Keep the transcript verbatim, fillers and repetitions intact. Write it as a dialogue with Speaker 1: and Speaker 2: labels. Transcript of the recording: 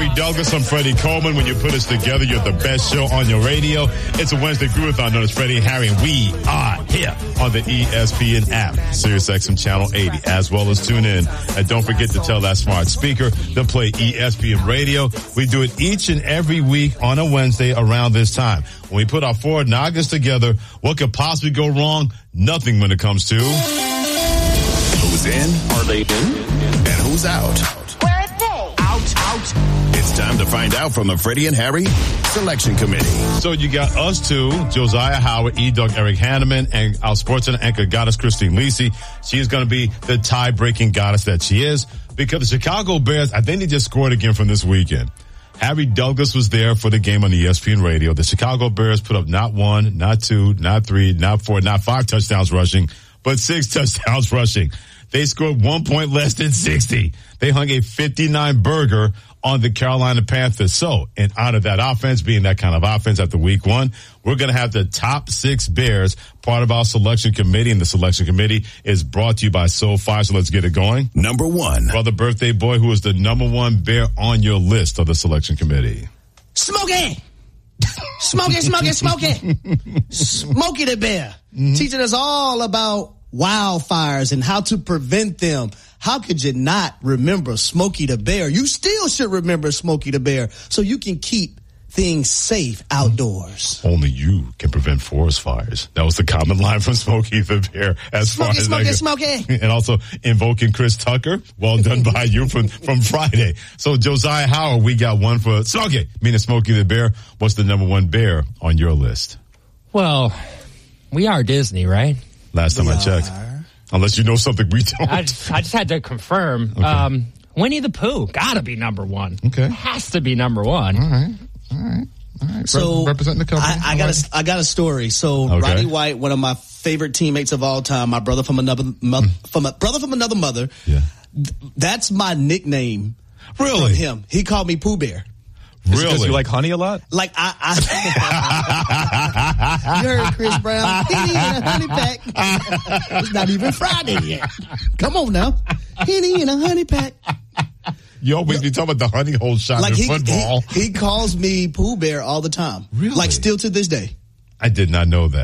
Speaker 1: Harry Douglas. I'm Freddie Coleman. When you put us together, you're the best show on your radio. It's a Wednesday Groove-a-thon known as Freddie and Harry, and we are here on the E S P N app, SiriusXM Channel eighty, as well as tune in. And don't forget to tell that smart speaker to play E S P N Radio. We do it each and every week on a Wednesday around this time. When we put our four noggins together, what could possibly go wrong? Nothing when it comes to
Speaker 2: who's in, are they in, and who's out.
Speaker 3: Where are they?
Speaker 2: Out, out. It's time to find out from the Freddie and Harry Selection Committee.
Speaker 1: So you got us two, Josiah Howard, E-Dog Eric Hanneman, and our sports anchor goddess Christine Lisi. She's going to be the tie-breaking goddess that she is, because the Chicago Bears, I think they just scored again from this weekend. Harry Douglas was there for the game on the E S P N radio. The Chicago Bears put up not one, not two, not three, not four, not five touchdowns rushing, but six touchdowns rushing. They scored one point less than sixty. They hung a fifty-nine burger on the Carolina Panthers. So, in honor of that offense, being that kind of offense after week one, we're going to have the top six Bears, part of our selection committee, and the selection committee is brought to you by SoFi. So let's get it going.
Speaker 2: Number one.
Speaker 1: Brother Birthday Boy, who is the number one Bear on your list of the selection committee?
Speaker 4: Smokey! Smokey, Smokey, Smokey! Smokey the Bear. Mm-hmm. Teaching us all about wildfires and how to prevent them. How could you not remember Smokey the Bear? You still should remember Smokey the Bear so you can keep things safe outdoors.
Speaker 1: Only you can prevent forest fires. That was the common line from Smokey the Bear. As
Speaker 4: Smokey,
Speaker 1: far as
Speaker 4: Smokey,
Speaker 1: I
Speaker 4: Smokey.
Speaker 1: And also invoking Chris Tucker. Well done by you from, from Friday. So Josiah Howard, we got one for Smokey, meaning Smokey the Bear. What's the number one bear on your list?
Speaker 5: Well, we are Disney, right?
Speaker 1: Last time
Speaker 4: we
Speaker 1: I checked.
Speaker 4: Are.
Speaker 1: Unless you know something we don't.
Speaker 5: I just, I just had to confirm.
Speaker 1: Okay.
Speaker 5: Um, Winnie the Pooh, gotta be number one.
Speaker 1: Okay.
Speaker 5: It has to be number one.
Speaker 1: All right. All right. All right.
Speaker 4: So
Speaker 1: Re- representing the company.
Speaker 4: I, I got a, I got a story. So
Speaker 1: Okay.
Speaker 4: Roddy White, one of my favorite teammates of all time, my brother from another mo- from a brother from another mother.
Speaker 1: Yeah.
Speaker 4: Th- that's my nickname.
Speaker 1: Really?
Speaker 4: From him. He called me Pooh Bear.
Speaker 1: Really?
Speaker 6: Because you like honey a lot?
Speaker 4: Like I, I you heard Chris Brown. Henny in a honey pack. It's not even Friday yet. Come on now. Henny in a honey pack.
Speaker 1: You always be talking about the honey hole shot
Speaker 4: Like
Speaker 1: in
Speaker 4: he,
Speaker 1: football.
Speaker 4: he, he calls me Pooh Bear all the time.
Speaker 1: Really?
Speaker 4: Like still to this day.
Speaker 1: I did not know that.